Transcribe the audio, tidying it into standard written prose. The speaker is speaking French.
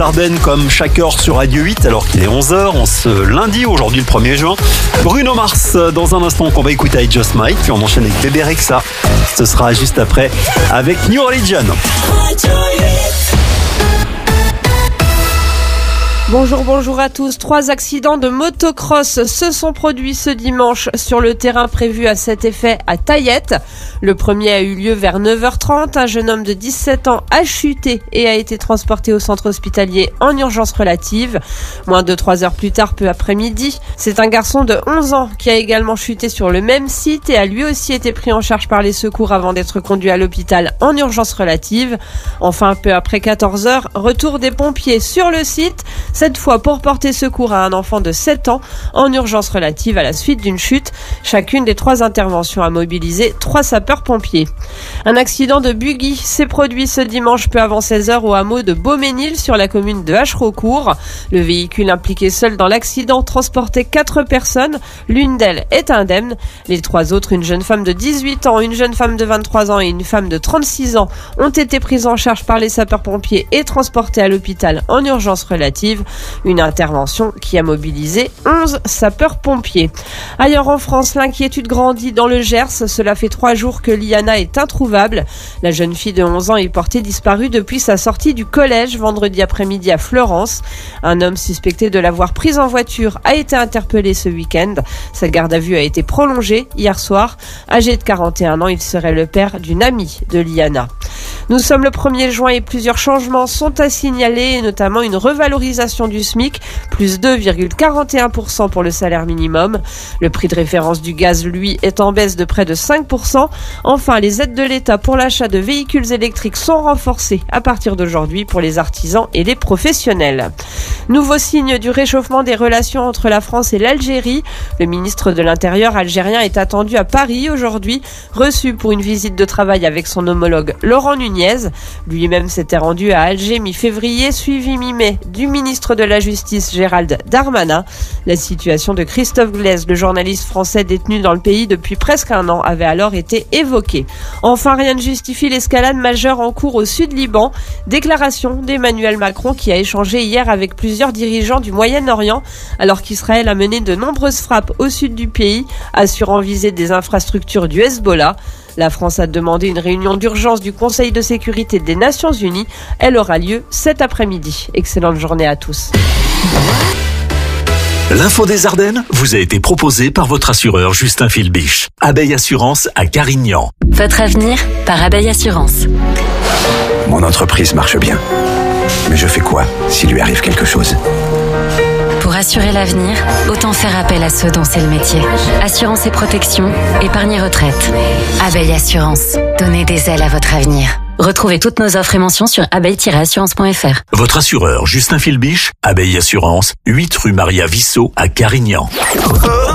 Ardennes comme chaque heure sur Radio 8 alors qu'il est 11h, on se lundi aujourd'hui le 1er juin. Bruno Mars dans un instant qu'on va écouter avec Just Mike, puis on enchaîne avec Bébé Rexha. Ce sera juste après avec New Religion. Bonjour à tous. 3 accidents de motocross se sont produits ce dimanche sur le terrain prévu à cet effet à Taillette. Le premier a eu lieu vers 9h30. Un jeune homme de 17 ans a chuté et a été transporté au centre hospitalier en urgence relative. Moins de 3 heures plus tard, peu après-midi, c'est un garçon de 11 ans qui a également chuté sur le même site et a lui aussi été pris en charge par les secours avant d'être conduit à l'hôpital en urgence relative. Enfin, peu après 14h, retour des pompiers sur le site. Cette fois pour porter secours à un enfant de 7 ans en urgence relative à la suite d'une chute. Chacune des 3 interventions a mobilisé 3 sapeurs-pompiers. Un accident de buggy s'est produit ce dimanche peu avant 16h au hameau de Beauménil sur la commune de Hachereaucourt. Le véhicule impliqué seul dans l'accident transportait 4 personnes. L'une d'elles est indemne. Les 3 autres, une jeune femme de 18 ans, une jeune femme de 23 ans et une femme de 36 ans, ont été prises en charge par les sapeurs-pompiers et transportées à l'hôpital en urgence relative. Une intervention qui a mobilisé 11 sapeurs-pompiers. Ailleurs en France, l'inquiétude grandit dans le Gers. Cela fait 3 jours que Liana est introuvable. La jeune fille de 11 ans est portée disparue depuis sa sortie du collège vendredi après-midi à Fleurance. Un homme suspecté de l'avoir prise en voiture a été interpellé ce week-end. Sa garde à vue a été prolongée hier soir. Âgé de 41 ans, il serait le père d'une amie de Liana. Nous sommes le 1er juin et plusieurs changements sont à signaler, notamment une revalorisation du SMIC, plus 2,41% pour le salaire minimum. Le prix de référence du gaz, lui, est en baisse de près de 5%. Enfin, les aides de l'État pour l'achat de véhicules électriques sont renforcées à partir d'aujourd'hui pour les artisans et les professionnels. Nouveau signe du réchauffement des relations entre la France et l'Algérie. Le ministre de l'Intérieur algérien est attendu à Paris aujourd'hui, reçu pour une visite de travail avec son homologue Laurent Nunez. Lui-même s'était rendu à Alger mi-février, suivi mi-mai du ministre de la Justice Gérald Darmanin. La situation de Christophe Glaise, le journaliste français détenu dans le pays depuis presque un an, avait alors été évoquée. Enfin, rien ne justifie l'escalade majeure en cours au sud Liban. Déclaration d'Emmanuel Macron qui a échangé hier avec plusieurs dirigeants du Moyen-Orient alors qu'Israël a mené de nombreuses frappes au sud du pays, assurant viser des infrastructures du Hezbollah. La France a demandé une réunion d'urgence du Conseil de sécurité des Nations Unies. Elle aura lieu cet après-midi. Excellente journée à tous. L'info des Ardennes vous a été proposée par votre assureur Justin Philbiche. Abeille Assurance à Carignan. Votre avenir par Abeille Assurance. Mon entreprise marche bien. Mais je fais quoi s'il lui arrive quelque chose ? Pour assurer l'avenir, autant faire appel à ceux dont c'est le métier. Assurance et protection, épargne et retraite. Abeille Assurance. Donnez des ailes à votre avenir. Retrouvez toutes nos offres et mentions sur abeille-assurance.fr. Votre assureur Justin Philbiche, Abeille Assurance, 8 rue Maria Vissot à Carignan.